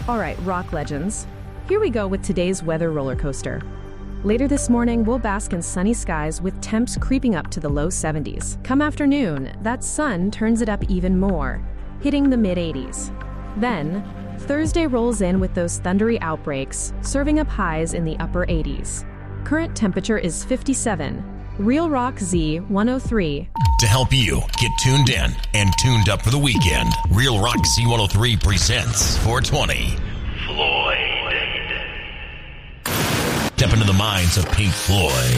All right, rock legends. Here we go with today's weather roller coaster. Later this morning, we'll bask in sunny skies with temps creeping up to the low 70s. Come afternoon, that sun turns it up even more, hitting the mid-80s. Then, Thursday rolls in with those thundery outbreaks, serving up highs in the upper 80s. Current temperature is 57. Real Rock Z 103. To help you get tuned in and tuned up for the weekend, Real Rock Z103 presents 420. Floyd. Step into the minds of Pink Floyd.